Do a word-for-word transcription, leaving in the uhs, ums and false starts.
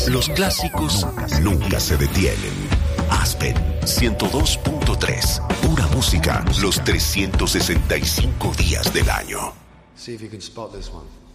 Los clásicos nunca se detienen. Aspen ciento dos punto tres. Pura música los trescientos sesenta y cinco días del año. See if you can spot this one.